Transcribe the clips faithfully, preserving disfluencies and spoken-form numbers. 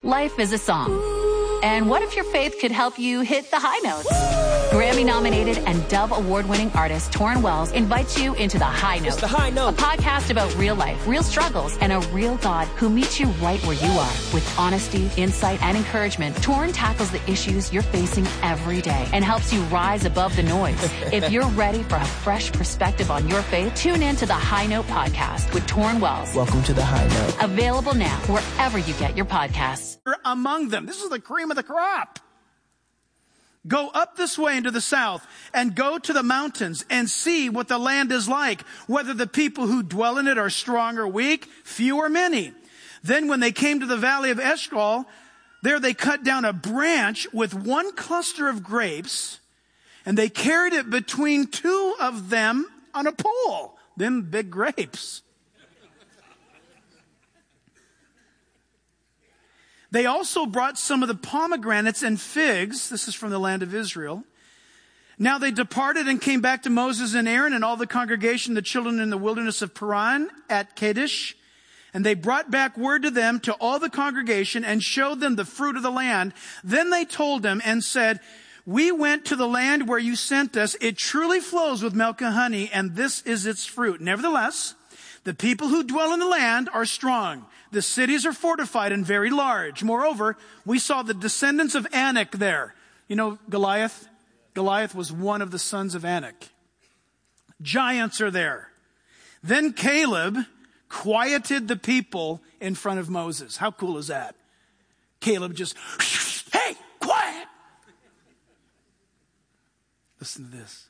Life is a song. And what if your faith could help you hit the high notes? Grammy-nominated and Dove Award-winning artist Torrin Wells invites you into The High Note. It's The High Note. A podcast about real life, real struggles, and a real God who meets you right where you are. With honesty, insight, and encouragement, Torrin tackles the issues you're facing every day and helps you rise above the noise. If you're ready for a fresh perspective on your faith, tune in to The High Note podcast with Torrin Wells. Welcome to The High Note. Available now wherever you get your podcasts. Among them. This is the cream of the crop. Go up this way into the south and go to the mountains and see what the land is like, whether the people who dwell in it are strong or weak, few or many. Then when they came to the valley of Eshcol, there they cut down a branch with one cluster of grapes, and they carried it between two of them on a pole. Them big grapes. They also brought some of the pomegranates and figs. This is from the land of Israel. Now they departed and came back to Moses and Aaron and all the congregation, the children in the wilderness of Paran at Kadesh. And they brought back word to them, to all the congregation, and showed them the fruit of the land. Then they told them and said, we went to the land where you sent us. It truly flows with milk and honey, and this is its fruit. Nevertheless, the people who dwell in the land are strong. The cities are fortified and very large. Moreover, we saw the descendants of Anak there. You know Goliath? Goliath was one of the sons of Anak. Giants are there. Then Caleb quieted the people in front of Moses. How cool is that? Caleb just, hey, quiet. Listen to this.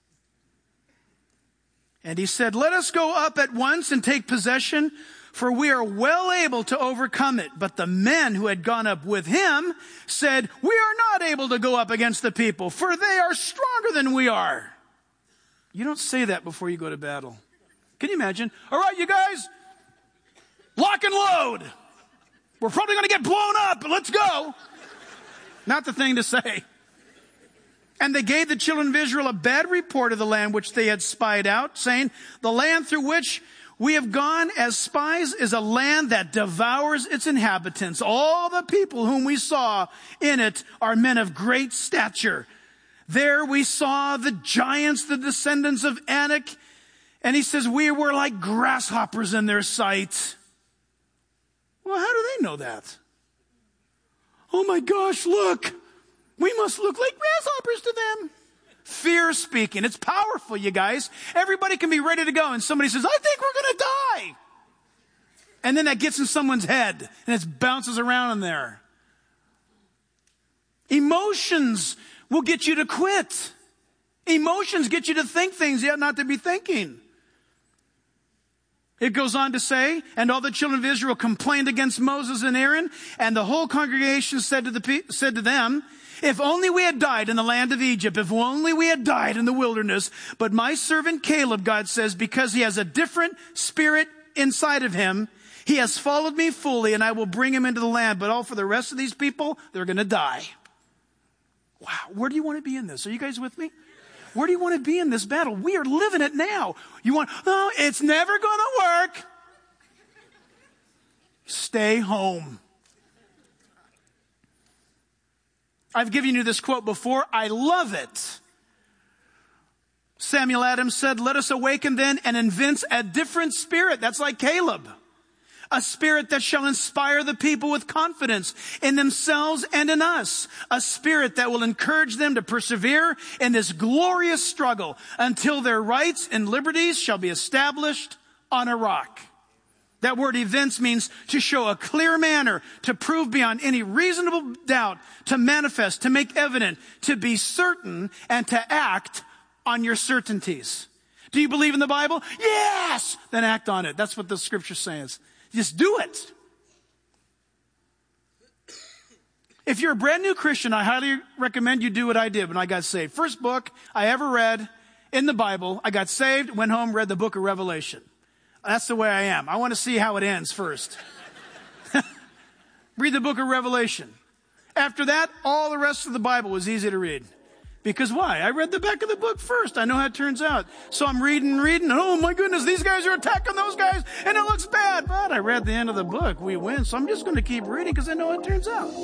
And he said, let us go up at once and take possession, for we are well able to overcome it. But the men who had gone up with him said, we are not able to go up against the people, for they are stronger than we are. You don't say that before you go to battle. Can you imagine? All right, you guys, lock and load. We're probably going to get blown up, but let's go. Not the thing to say. And they gave the children of Israel a bad report of the land which they had spied out, saying, the land through which we have gone as spies is a land that devours its inhabitants. All the people whom we saw in it are men of great stature. There we saw the giants, the descendants of Anak. And he says, we were like grasshoppers in their sight. Well, how do they know that? Oh my gosh, look. We must look like grasshoppers to them. Fear speaking. It's powerful, you guys. Everybody can be ready to go, and somebody says, I think we're going to die. And then that gets in someone's head, and it bounces around in there. Emotions will get you to quit. Emotions get you to think things you ought not to be thinking. It goes on to say, and all the children of Israel complained against Moses and Aaron, and the whole congregation said to the said to them, if only we had died in the land of Egypt, if only we had died in the wilderness. But my servant Caleb, God says, because he has a different spirit inside of him, he has followed me fully, and I will bring him into the land. But all for the rest of these people, they're going to die. Wow, where do you want to be in this? Are you guys with me? Where do you want to be in this battle? We are living it now. You want, oh, it's never going to work. Stay home. I've given you this quote before. I love it. Samuel Adams said, let us awaken then and evince a different spirit. That's like Caleb. A spirit that shall inspire the people with confidence in themselves and in us. A spirit that will encourage them to persevere in this glorious struggle until their rights and liberties shall be established on a rock. That word evince means to show a clear manner, to prove beyond any reasonable doubt, to manifest, to make evident, to be certain, and to act on your certainties. Do you believe in the Bible? Yes! Then act on it. That's what the scripture says. Just do it. If you're a brand new Christian, I highly recommend you do what I did when I got saved. First book I ever read in the Bible, I got saved, went home, read the book of Revelation. That's the way I am. I want to see how it ends first. Read the book of Revelation. After that, all the rest of the Bible was easy to read. Because why? I read the back of the book first. I know how it turns out. So I'm reading and reading. Oh my goodness, these guys are attacking those guys and it looks bad. But I read the end of the book. We win. So I'm just going to keep reading because I know how it turns out.